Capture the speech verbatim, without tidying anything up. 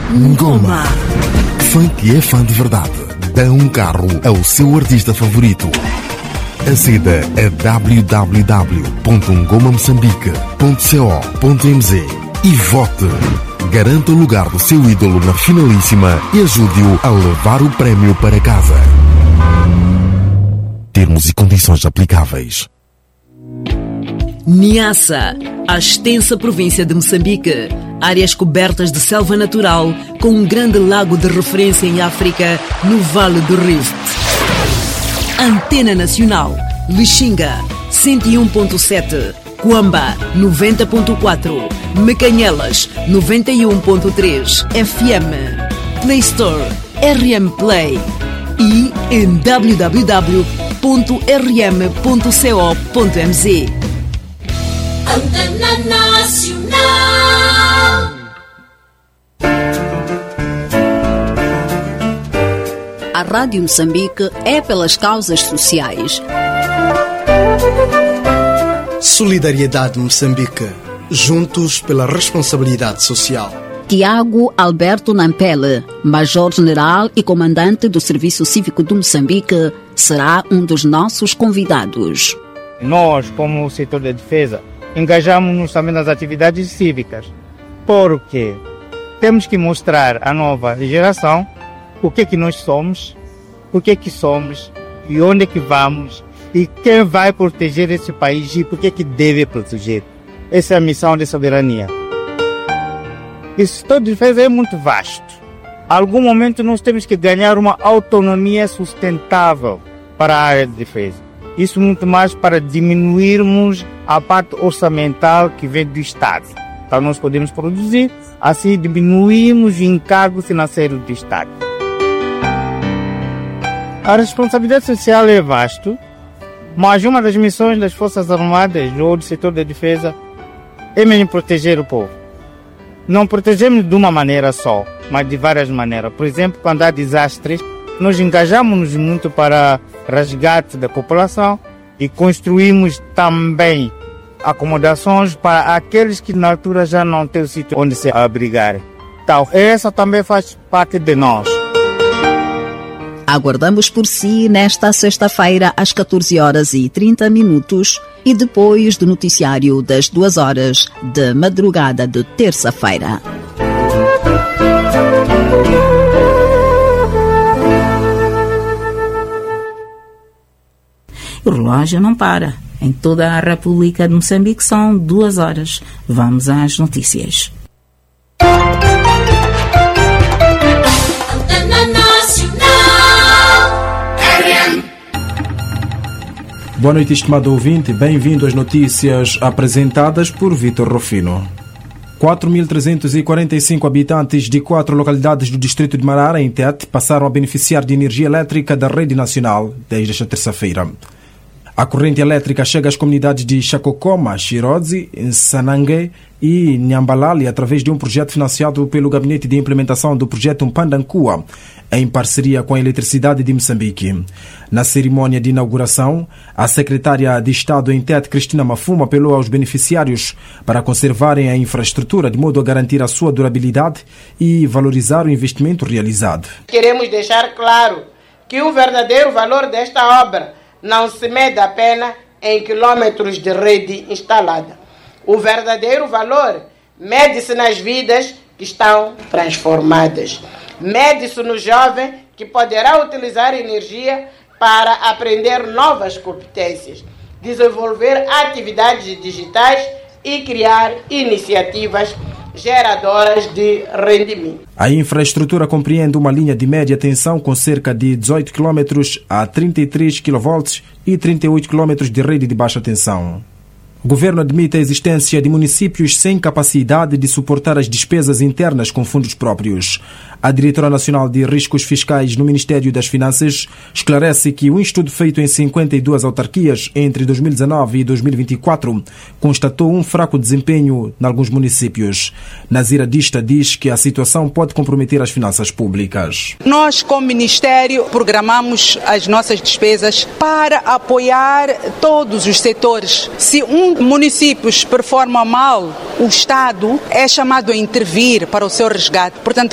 Ngoma. Funk é fã de verdade. Dá um carro ao seu artista favorito. Aceda a w w w ponto ngoma moçambique ponto co ponto m z e vote. Garanta o lugar do seu ídolo na finalíssima e ajude-o a levar o prémio para casa. Termos e condições aplicáveis. Niassa, a extensa província de Moçambique. Áreas cobertas de selva natural com um grande lago de referência em África, no Vale do Rift. Antena Nacional, Lixinga, cento e um ponto sete. Cuamba, noventa ponto quatro. Mecanhelas, noventa e um ponto três. F M. Play Store, R M Play. E em w w w ponto r m ponto co ponto m z. Antena Nacional. A Rádio Moçambique é pelas causas sociais. Solidariedade Moçambique. Juntos pela responsabilidade social. Tiago Alberto Nampele, Major-General e Comandante do Serviço Cívico do Moçambique, será um dos nossos convidados. Nós, como o setor da defesa, engajamos-nos também nas atividades cívicas, porque temos que mostrar à nova geração o que é que nós somos, o que é que somos e onde é que vamos e quem vai proteger esse país e por que é que deve proteger. Essa é a missão de soberania. O setor de defesa é muito vasto. A algum momento nós temos que ganhar uma autonomia sustentável para a área de defesa. Isso muito mais para diminuirmos a parte orçamental que vem do Estado. Então nós podemos produzir, assim diminuímos o encargo financeiro do Estado. A responsabilidade social é vasto, mas uma das missões das Forças Armadas ou do setor da defesa é mesmo proteger o povo. Não protegemos de uma maneira só, mas de várias maneiras. Por exemplo, quando há desastres, nós engajamos-nos muito para resgate da população e construímos também acomodações para aqueles que na altura já não têm o sítio onde se abrigarem. Então, essa também faz parte de nós. Aguardamos por si nesta sexta-feira às catorze horas e trinta minutos e depois do noticiário das duas horas de madrugada de terça-feira. O relógio não para. Em toda a República de Moçambique são duas horas. Vamos às notícias. Boa noite, estimado ouvinte. Bem-vindo às notícias apresentadas por Vitor Rufino. quatro mil trezentos e quarenta e cinco habitantes de quatro localidades do distrito de Marara, em Tete, passaram a beneficiar de energia elétrica da rede nacional desde esta terça-feira. A corrente elétrica chega às comunidades de Chacocoma, Chirodzi, Sanangue e Nyambalali através de um projeto financiado pelo Gabinete de Implementação do Projeto Mpandankua, em parceria com a Eletricidade de Moçambique. Na cerimónia de inauguração, a secretária de Estado em Tete, Cristina Mafuma, apelou aos beneficiários para conservarem a infraestrutura de modo a garantir a sua durabilidade e valorizar o investimento realizado. Queremos deixar claro que o verdadeiro valor desta obra não se mede apenas em quilômetros de rede instalada. O verdadeiro valor mede-se nas vidas que estão transformadas. Mede-se no jovem que poderá utilizar energia para aprender novas competências, desenvolver atividades digitais e criar iniciativas geradoras de rendimento. A infraestrutura compreende uma linha de média tensão com cerca de dezoito quilômetros a trinta e três quilovolts e trinta e oito quilômetros de rede de baixa tensão. O governo admite a existência de municípios sem capacidade de suportar as despesas internas com fundos próprios. A diretora nacional de riscos fiscais no Ministério das Finanças esclarece que um estudo feito em cinquenta e duas autarquias entre dois mil e dezanove e dois mil e vinte e quatro constatou um fraco desempenho em alguns municípios. Nazira Dista diz que a situação pode comprometer as finanças públicas. Nós, como Ministério, programamos as nossas despesas para apoiar todos os setores. Se um município performa mal, o Estado é chamado a intervir para o seu resgate. Portanto,